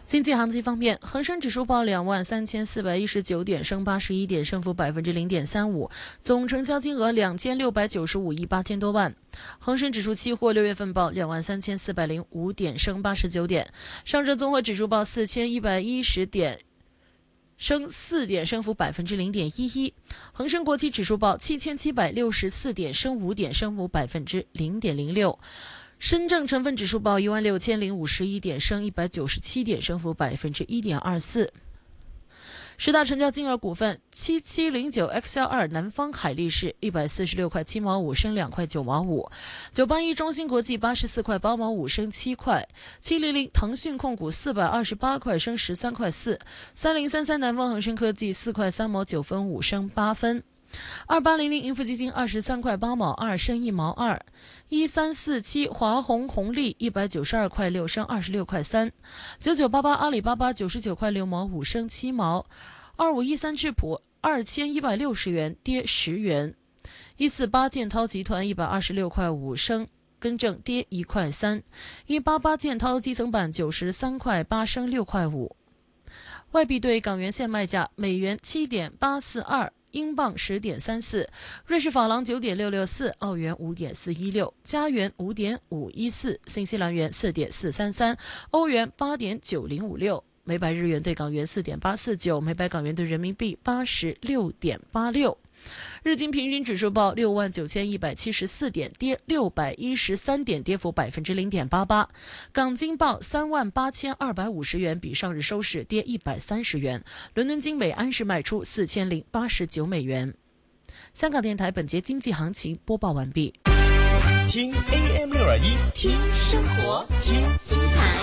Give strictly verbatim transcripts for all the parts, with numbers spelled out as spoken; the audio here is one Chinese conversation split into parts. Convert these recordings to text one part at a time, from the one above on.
经济行情方面，恒生指数报两万三千四百一十九点，升八十一点，升幅百分之零点三五，总成交金额两千六百九十五亿八千多万。恒生指数期货六月份报两万三千四百零五点，升八十九点。上证综合指数报四千一百一十点，升四点，升幅百分之零点一一。恒生国际指数报七千七百六十四点，升五点，升幅百分之零点零六。深证成分指数报一万六千零五十一点，升一百九十七点，升幅百分之一点二四。十大成交金额股份：七七零九 X L 二 南方海力士一百四十六块七毛五，升两块九毛五；九八一中芯国际八十四块八毛五，升七块；七零零腾讯控股四百二十八块，升十三块四；三零三三南方恒生科技四块三毛九分五，升八分。二八零零盈富基金二十三块八毛二，升一毛二；一三四七华虹红利一百九十二块六，升二十六块三；九九八八阿里巴巴九十九块六毛五，升七毛；二五一三智普二千一百六十元，跌十元；一四八建滔集团一百二十六块五，升更正跌一块三；一八八建滔基层板九十三块八，升六块五。外币对港元现卖价：美元七点八四二。英镑十点三四，瑞士法郎九点六六四，澳元五点四一六，加元五点五一四，新西兰元四点四三三，欧元八点九零五六，每百日元对港元四点八四九，每百港元对人民币八十六点八六。日经平均指数报六万九千一百七十四点，跌六百一十三点，跌幅百分之零点八八。港金报三万八千二百五十元，比上日收市跌一百三十元。伦敦金每安士卖出四千零八十九美元。香港电台本节经济行情播报完毕。 听 A M 六二一， 听生活，听精彩。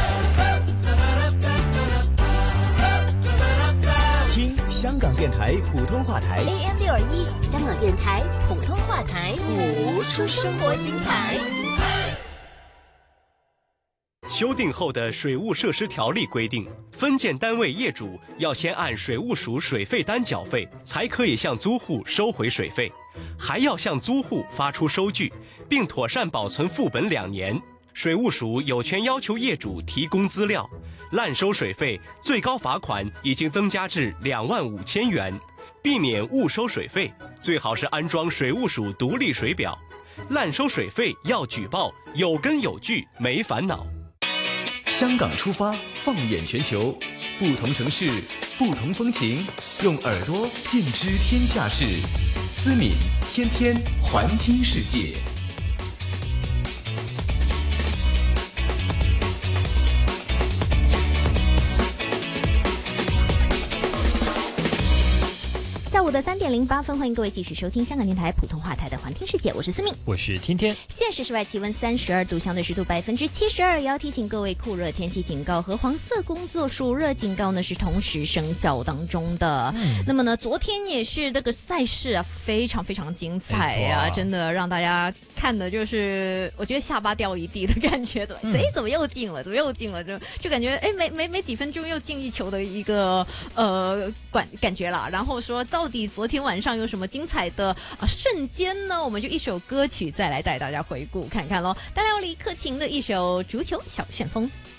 听香港电台普通话台 A M 六二一，香港电台普通话台， 谱出生活精彩。 修订后的水务设施条例规定，分建单位业主要先按水务署水费单缴费，才可以向租户收回水费，还要向租户发出收据，并妥善保存副本两年。水务署有权要求业主提供资料，滥收水费最高罚款已经增加至两万五千元。避免误收水费，最好是安装水务署独立水表。滥收水费要举报，有根有据，没烦恼。 香港出发，放眼全球，不同城市，不同风情，用耳朵尽知天下事。思敏天天环听世界。 下午的三点零八分，欢迎各位继续收听香港电台普通话台的环听世界，我是思敏， 我是天天。 现时室外气温三十二度，相对湿度百分之七十二。也要提醒各位，酷热天气警告和黄色工作暑热警告呢是同时生效当中的。嗯、那么呢，昨天也是这个赛事啊，非常非常精彩啊，啊真的让大家看的就是我觉得下巴掉一地的感觉。怎么？哎、嗯，怎么又进了？怎么又进了？就就感觉哎，没没没几分钟又进一球的一个呃感感觉了。然后说到底昨天晚上有什么精彩的啊瞬间呢？我们就一首歌曲再来带大家回顾看看咯。大辽李克勤的一首《足球小旋风》。